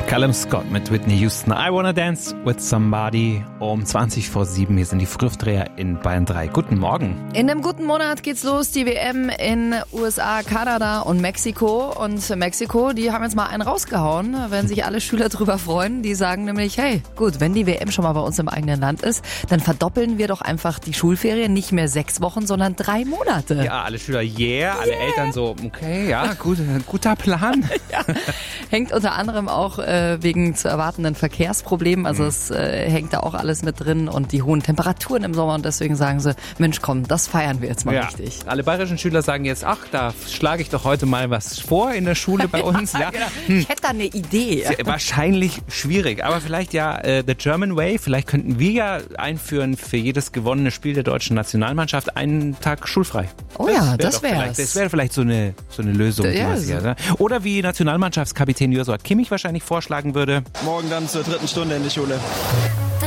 Callum Scott mit Whitney Houston. I Wanna Dance with Somebody um 20:07. Hier sind die Frühaufsteher in Bayern 3. Guten Morgen. In einem guten Monat geht's los, die WM in USA, Kanada und Mexiko. Und Mexiko, die haben jetzt mal einen rausgehauen, werden sich alle Schüler drüber freuen. Die sagen nämlich, hey, gut, wenn die WM schon mal bei uns im eigenen Land ist, dann verdoppeln wir doch einfach die Schulferien, nicht mehr 6 Wochen, sondern 3 Monate. Ja, alle Schüler, alle Eltern so, okay, ja, guter Plan. Ja. Hängt unter anderem auch wegen zu erwartenden Verkehrsproblemen. Also es hängt da auch alles mit drin und die hohen Temperaturen im Sommer. Und deswegen sagen sie, Mensch komm, das feiern wir jetzt mal richtig. Alle bayerischen Schüler sagen jetzt, ach, da schlage ich doch heute mal was vor in der Schule bei uns. Ja, genau. Ich hätte da eine Idee. Wahrscheinlich schwierig, aber vielleicht the German Way. Vielleicht könnten wir ja einführen für jedes gewonnene Spiel der deutschen Nationalmannschaft einen Tag schulfrei. Oh ja, das wäre Das wäre vielleicht so eine Lösung. Ja, oder wie Nationalmannschaftskapitän Joshua Kimmich wahrscheinlich vorschlagen würde. Morgen dann zur 3. Stunde in die Schule.